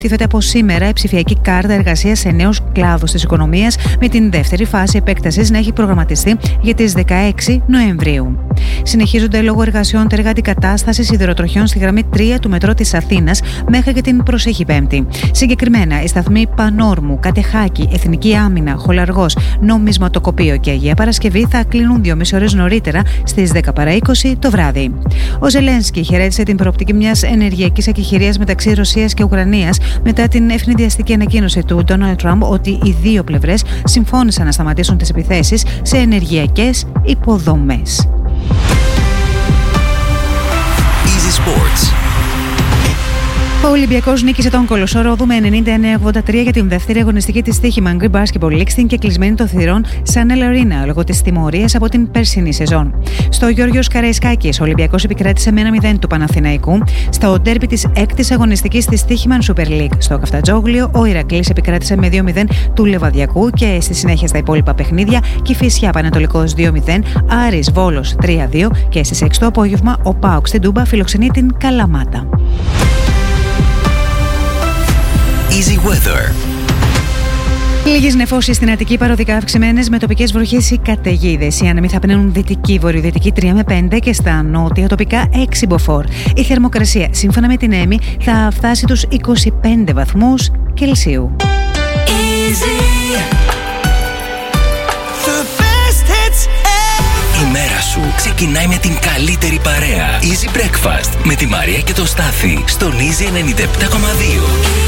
Τίθεται από σήμερα η ψηφιακή κάρτα εργασίας σε νέους κλάδους της οικονομίας, με την δεύτερη φάση επέκτασης να έχει προγραμματιστεί για τις 16 Νοεμβρίου. Συνεχίζονται λόγω εργασιών τα έργα αντικατάστασης σιδηροτροχιών στη γραμμή 3 του μετρό της Αθήνας μέχρι και την προσεχή Πέμπτη. Συγκεκριμένα, οι σταθμοί Πανόρμου, Κατεχάκη, Εθνική Άμυνα, Χολαργός, Νομισματοκοπείο και Αγία Παρασκευή θα κλείνουν 2,5 ώρες νωρίτερα στις 10 παρά 20 το βράδυ. Ο Ζελένσκι χαιρέτησε την προοπτική μιας ενεργειακής εκεχηρίας μεταξύ Ρωσίας και Ουκρανίας μετά την ευνηδιαστική ανακοίνωση του Ντόναλντ Τραμπ ότι οι δύο πλευρές συμφώνησαν να σταματήσουν τις επιθέσεις σε ενεργειακές υποδομές. Easy Sports. Ο Ολυμπιακός νίκησε τον Κολοσσό Ρόδου με 99-83 για την δεύτερη αγωνιστική της Στοίχημα Greek Basketball League στην κεκλεισμένη των θυρών Channel Arena λόγω της τιμωρίας από την περσινή σεζόν. Στο Γιώργος Καραϊσκάκης, ο Ολυμπιακός επικράτησε με 1-0 του Παναθηναϊκού. Στο ντέρμπι της 6ης αγωνιστικής της Στοίχημα Super League στο Καφτατζόγλιο, ο Ηρακλής επικράτησε με 2-0 του Λεβαδιακού και στη συνέχεια στα υπόλοιπα παιχνίδια Κηφισιά Πανετολικός 2-0, Άρης Βόλος 3-2 και στις 6 το απόγευμα ο ΠΑΟΚ στην Τούμπα φιλοξενεί την Καλαμάτα. Easy Weather. Λίγες νεφώσεις στην Αττική, παροδικά αυξημένες με τοπικές βροχές ή καταιγίδες. Οι άνεμοι θα πνέουν δυτική, βορειοδυτική 3 με 5 και στα νότια τοπικά 6 μποφόρ. Η θερμοκρασία, σύμφωνα με την ΕΜΗ, θα φτάσει τους 25 βαθμούς Κελσίου. Η μέρα σου ξεκινάει με την καλύτερη παρέα. Easy Breakfast με τη Μαρία και το Στάθη στον Easy 97,2.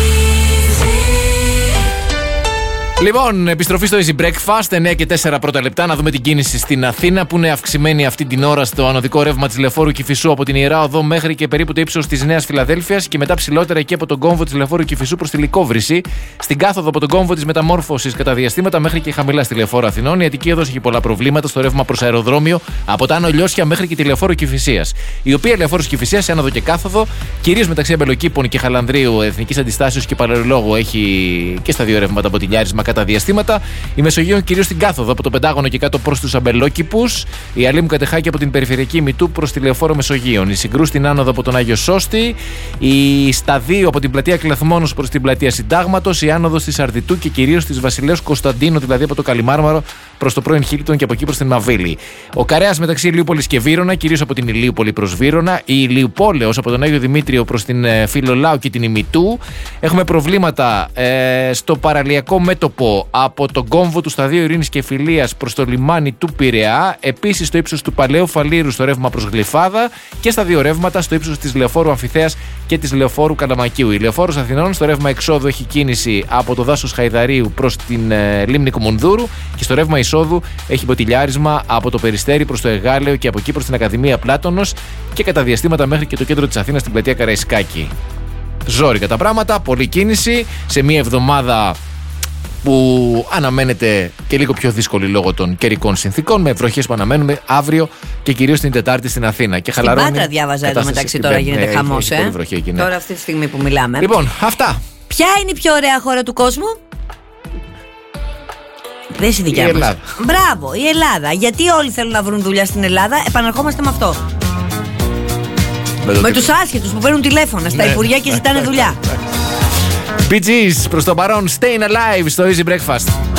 Λοιπόν, επιστροφή στο Easy Breakfast, 9 και 4 πρώτα λεπτά. Να δούμε την κίνηση στην Αθήνα που είναι αυξημένη αυτή την ώρα στο ανωδικό ρεύμα της Λεωφόρου Κηφισού από την Ιερά Οδό μέχρι και περίπου το ύψος της Νέας Φιλαδέλφειας και μετά ψηλότερα εκεί από τον κόμβο της Λεωφόρου Κηφισού προς τη Λυκόβρηση. Στην κάθοδο από τον κόμβο της Μεταμόρφωσης κατά διαστήματα μέχρι και χαμηλά στη Λεωφόρο Αθηνών. Η Αττική Οδός έχει πολλά προβλήματα στο ρεύμα προς αεροδρόμιο από τα Άνω Λιώσια μέχρι και τη Λεωφόρο Κηφισίας. Η οποία Λεωφόρος Κηφισίας, άνοδο και κάθοδο, κυρίως μεταξύ Αμπελοκήπων και Χαλανδρίου, Εθνικής Αντιστάσεως και Παλαιολόγου, έχει και στα δύο ρεύματα ποτηλιάρισμα κατά διαστήματα. Η Μεσογείων κυρίως στην κάθοδο από το Πεντάγωνο και κάτω προς τους Αμπελόκηπους. Η Αλήμου Κατεχάκη από την περιφερειακή Μητού προς τη Λεωφόρο Μεσογείων. Η Συγκρού στην άνοδο από τον Άγιο Σώστη. Η Σταδίου από την πλατεία Κλαθμόνος προς την πλατεία Συντάγματος. Η άνοδος της Αρδιτού και κυρίως της Βασιλέως Κωνσταντίνου, δηλαδή από το Καλιμάρμαρο προς το πρώην Χίλτον και από εκεί προς την Μαβίλη. Ο Καρέας μεταξύ Ηλιούπολης και Βύρωνα, κυρίως από την Ηλίουπολη προς Βύρωνα. Η Ηλιουπόλεως από τον Άγιο Δημήτριο προς την Φιλολάου και την Ημιτού. Έχουμε προβλήματα στο παραλιακό μέτωπο από τον κόμβο του Σταδίου Ειρήνης και Φιλίας προς το λιμάνι του Πειραιά. Επίσης στο ύψος του Παλαιού Φαλήρου στο ρεύμα προς Γλυφάδα και στα δύο ρεύματα στο ύψος της Λεωφόρου Αμφιθέας και της Λεωφόρου Καλαμακίου. Η Λεωφόρος Αθηνών στο ρεύμα εξόδου έχει κίνηση από το δάσος Χαϊδαρίου προς την λίμνη Κομονδούρου και στο ρεύμα εισόδου έχει ποτηλιάρισμα από το Περιστέρι προς το Εγάλεο και από εκεί προς την Ακαδημία Πλάτωνος και κατά διαστήματα μέχρι και το κέντρο της Αθήνας στην πλατεία Καραϊσκάκη. Ζόρικα τα πράγματα, πολλή κίνηση σε μια εβδομάδα που αναμένεται και λίγο πιο δύσκολη λόγω των καιρικών συνθήκων, με βροχές που αναμένουμε αύριο και κυρίως την Τετάρτη στην Αθήνα. Και στην Πάτρα διάβαζα εδώ μεταξύ τώρα γίνεται χαμός. Τώρα αυτή τη στιγμή που μιλάμε. Λοιπόν, αυτά. Ποια είναι η πιο ωραία χώρα του κόσμου? Δεν είναι η δικιά μας. Ελλάδα. Μπράβο, η Ελλάδα. Γιατί όλοι θέλουν να βρουν δουλειά στην Ελλάδα, επαναρχόμαστε με αυτό. Με τους άσχετους που παίρνουν τηλέφωνα στα υπουργεία και ζητάνε δουλειά. Bee Gees προς το παρόν, Staying Alive στο Easy Breakfast.